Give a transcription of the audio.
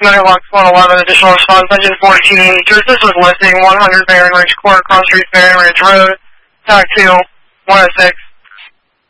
Megabox 111, additional response, engine 14, this was listing 100 Barron Ridge Court, Cross Street, Barron Ridge Road, TAC 2, 106.